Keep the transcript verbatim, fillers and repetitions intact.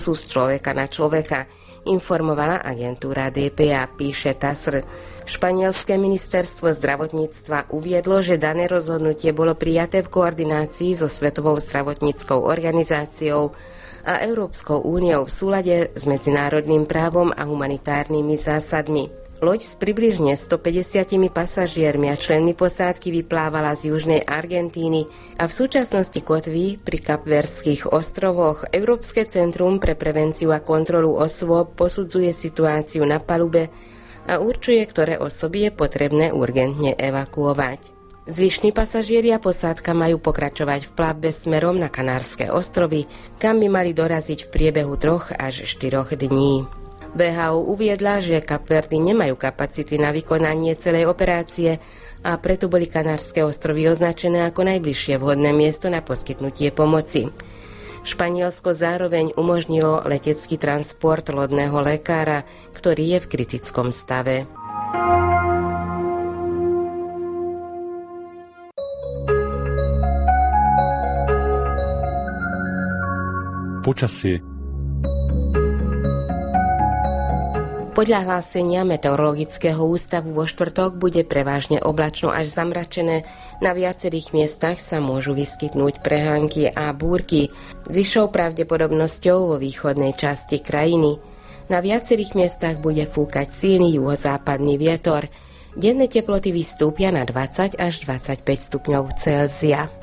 sú z človeka na človeka, informovala agentúra dé pé á, píše TASR. Španielské ministerstvo zdravotníctva uviedlo, že dané rozhodnutie bolo prijaté v koordinácii so Svetovou zdravotníckou organizáciou a Európskou úniou v súlade s medzinárodným právom a humanitárnymi zásadmi. Loď s približne stopäťdesiatimi pasažiermi a členmi posádky vyplávala z južnej Argentíny a v súčasnosti kotví pri Kapverdských ostrovoch. Európske centrum pre prevenciu a kontrolu osôb posudzuje situáciu na palube a určuje, ktoré osoby je potrebné urgentne evakuovať. Zvyšní pasažieri a posádka majú pokračovať v plavbe smerom na Kanárske ostrovy, kam by mali doraziť v priebehu troch až štyroch dní. vé há ó uviedla, že Kapverdy nemajú kapacity na vykonanie celej operácie a preto boli Kanárske ostrovy označené ako najbližšie vhodné miesto na poskytnutie pomoci. Španielsko zároveň umožnilo letecký transport lodného lekára, ktorý je v kritickom stave. Počasie. Podľa hlásenia Meteorologického ústavu vo štvrtok bude prevažne oblačno až zamračené. Na viacerých miestach sa môžu vyskytnúť prehánky a búrky s vyššou pravdepodobnosťou vo východnej časti krajiny. Na viacerých miestach bude fúkať silný juhozápadný vietor. Denné teploty vystúpia na dvadsať až dvadsaťpäť stupňov Celzia.